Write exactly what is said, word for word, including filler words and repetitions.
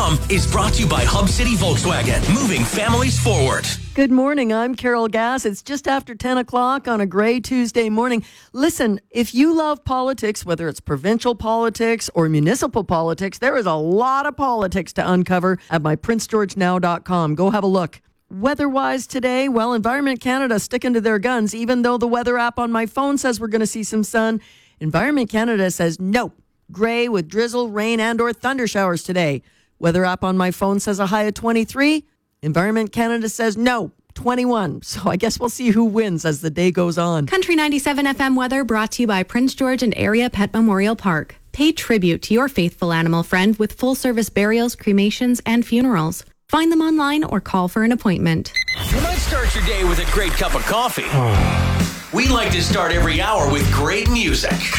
com is brought to you by Hub City Volkswagen, moving families forward. Good morning. I'm Carol Gass. It's just after ten o'clock on a gray Tuesday morning. Listen, if you love politics, whether it's provincial politics or municipal politics, there is a lot of politics to uncover at my prince george now dot com. Go have a look. Weather-wise today, well, Environment Canada sticking to their guns. Even though the weather app on my phone says we're going to see some sun, Environment Canada says nope. Gray with drizzle, rain, and or thunder showers today. Weather app on my phone says a high of twenty-three. Environment Canada says no, twenty-one. So I guess we'll see who wins as the day goes on. Country ninety-seven F M weather brought to you by Prince George and Area Pet Memorial Park. Pay tribute to your faithful animal friend with full-service burials, cremations, and funerals. Find them online or call for an appointment. You might start your day with a great cup of coffee. We like to start every hour with great music.